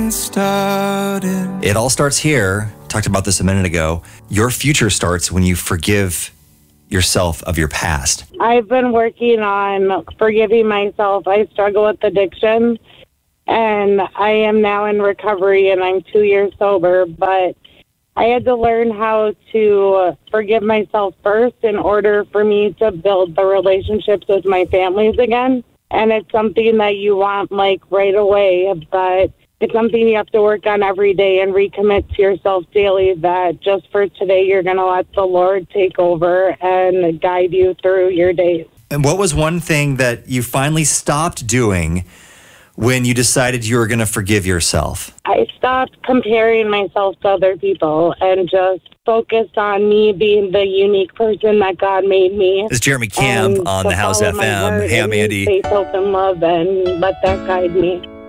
started. It all starts here. Talked about this a minute ago. Your future starts when you forgive yourself of your past. I've been working on forgiving myself. I struggle with addiction, and I am now in recovery, and I'm 2 years sober, but I had to learn how to forgive myself first in order for me to build the relationships with my families again. And it's something that you want like right away, but it's something you have to work on every day and recommit to yourself daily that just for today, you're going to let the Lord take over and guide you through your days. And what was one thing that you finally stopped doing when you decided you were going to forgive yourself? I stopped comparing myself to other people and just focused on me being the unique person that God made me. This is Jeremy Camp on The House FM. Hey, I'm Andy. Faith, hope, and love, and let that guide me.